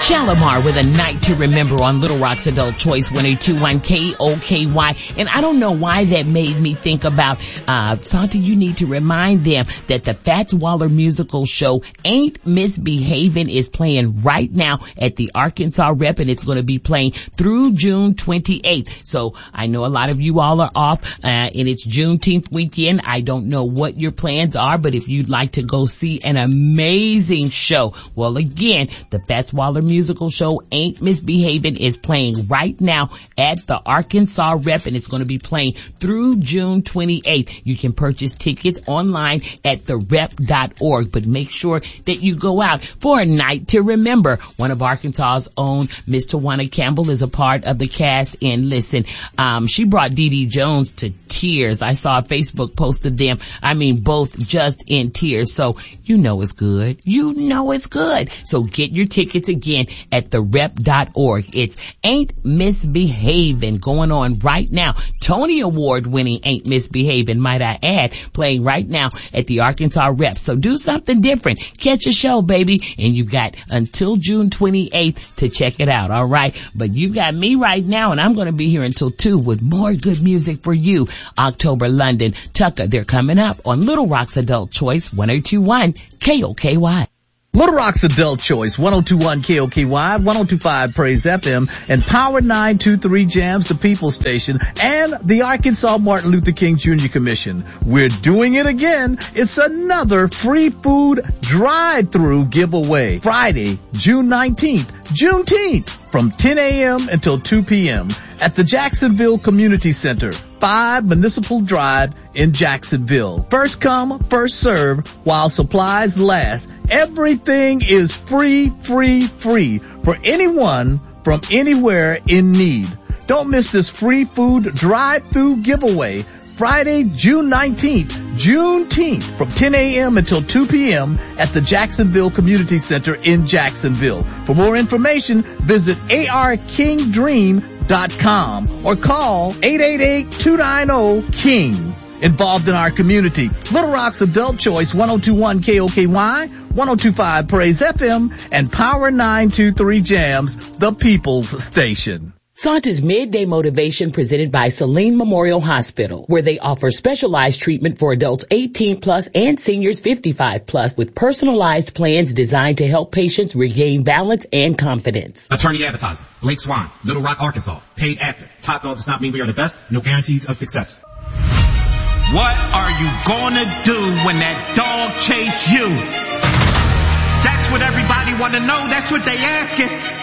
Shalimar with A Night to Remember on Little Rock's Adult Choice 1021 KOKY. And I don't know why that made me think about, Santa, you need to remind them that the Fats Waller musical show Ain't Misbehavin' is playing right now at the Arkansas Rep, and it's going to be playing through June 28th. So I know a lot of you all are off, and it's Juneteenth weekend. I don't know what your plans are, but if you'd like to go see an amazing show, well, again, the Fats Waller musical show Ain't Misbehavin' is playing right now at the Arkansas Rep, and it's going to be playing through June 28th. You can purchase tickets online at therep.org, but make sure that you go out for A Night to Remember. One of Arkansas's own, Miss Tawana Campbell, is a part of the cast, and listen, she brought Dee Dee Jones to tears. I saw a Facebook post of them. I mean, both just in tears. So you know it's good. You know it's good. So get your tickets again at therep.org. It's Ain't Misbehavin' going on right now. Tony Award winning Ain't Misbehavin', might I add, playing right now at the Arkansas Rep. So do something different. Catch a show, baby. And you've got until June 28th to check it out. All right. But you've got me right now, and I'm going to be here until 2 with more good music for you. October London, Tucker, they're coming up on Little Rock's Adult Choice 1021 KOKY. Little Rock's Adult Choice, 1021 KOKY, 1025 Praise FM, and Power 923 Jams, the People Station, and the Arkansas Martin Luther King Jr. Commission. We're doing it again. It's another free food drive-through giveaway. Friday, June 19th, Juneteenth, from 10 a.m. until 2 p.m. at the Jacksonville Community Center, 5 Municipal Drive in Jacksonville. First come, first serve while supplies last. Everything is free for anyone from anywhere in need. Don't miss this free food drive-through giveaway. Friday, June 19th, Juneteenth, from 10 a.m. until 2 p.m. at the Jacksonville Community Center in Jacksonville. For more information, visit arkingdream.com or call 888-290-KING. Involved in our community, Little Rock's Adult Choice, 1021 KOKY, 1025 Praise FM, and Power 923 Jams, the People's Station. Santa's Midday Motivation presented by Saline Memorial Hospital, where they offer specialized treatment for adults 18 plus and seniors 55 plus with personalized plans designed to help patients regain balance and confidence. Attorney advertising, Blake Swan, Little Rock, Arkansas. Paid actor. Top dog does not mean we are the best. No guarantees of success. What are you gonna do when that dog chase you? That's what everybody wanna know. That's what they asking.